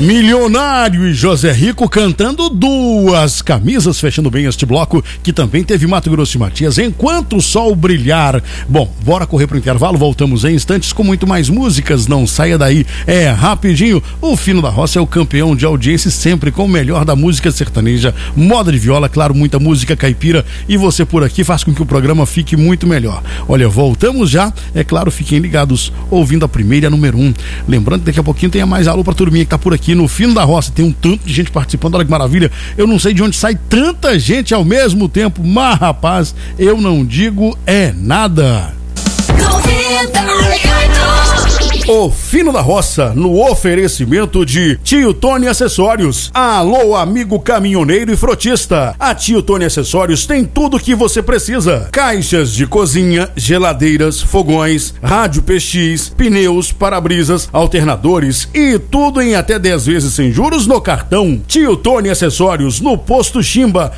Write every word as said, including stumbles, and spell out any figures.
Milionário e José Rico cantando Duas Camisas, fechando bem este bloco, que também teve Mato Grosso e Matias, Enquanto o Sol Brilhar. Bom, bora correr pro intervalo, voltamos em instantes com muito mais músicas, não saia daí, é rapidinho. O Fino da Roça é o campeão de audiência, sempre com o melhor da música sertaneja, moda de viola, claro, muita música caipira, e você por aqui faz com que o programa fique muito melhor. Olha, voltamos já, é claro, fiquem ligados, ouvindo a primeira e a número um. Lembrando que daqui a pouquinho tem mais alô pra turminha que tá por aqui no Fino da Roça, tem um tanto de gente participando, olha que maravilha, eu não sei de onde sai tanta gente ao mesmo tempo, mas rapaz, eu não digo é nada. O Fino da Roça, no oferecimento de Tio Tony Acessórios. Alô, amigo caminhoneiro e frotista. A Tio Tony Acessórios tem tudo que você precisa: caixas de cozinha, geladeiras, fogões, rádio P X, pneus, para-brisas, alternadores e tudo em até dez vezes sem juros no cartão. Tio Tony Acessórios, no Posto Chimba,